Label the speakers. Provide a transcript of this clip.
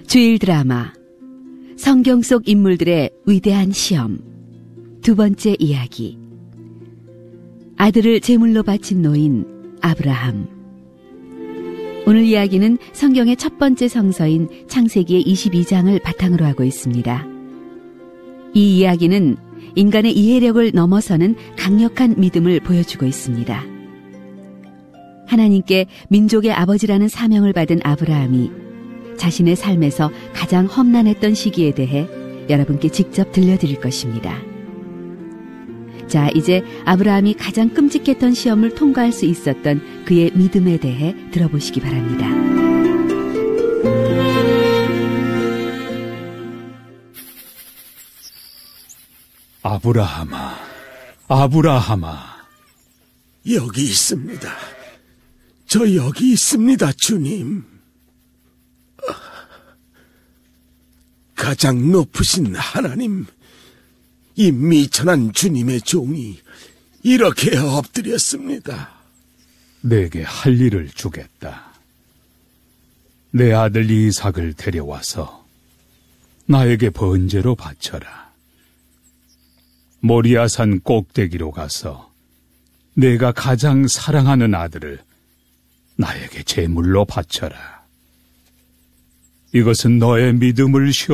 Speaker 1: 주일 드라마 성경 속 인물들의 위대한 시험 두 번째 이야기. 아들을 제물로 바친 노인 아브라함. 오늘 이야기는 성경의 첫 번째 성서인 창세기의 22장을 바탕으로 하고 있습니다. 이 이야기는 인간의 이해력을 넘어서는 강력한 믿음을 보여주고 있습니다. 하나님께 민족의 아버지라는 사명을 받은 아브라함이 자신의 삶에서 가장 험난했던 시기에 대해 여러분께 직접 들려드릴 것입니다. 자, 이제 아브라함이 가장 끔찍했던 시험을 통과할 수 있었던 그의 믿음에 대해 들어보시기 바랍니다.
Speaker 2: 아브라함아, 아브라함아.
Speaker 3: 여기 있습니다. 저 여기 있습니다, 주님. 가장 높으신 하나님, 이 미천한 주님의 종이 이렇게 엎드렸습니다.
Speaker 2: 내게 할 일을 주겠다. 내 아들 이삭을 데려와서 나에게 번제로 바쳐라. 모리아산 꼭대기로 가서 내가 가장 사랑하는 아들을 나에게 제물로 바쳐라. 이것은 너의 믿음을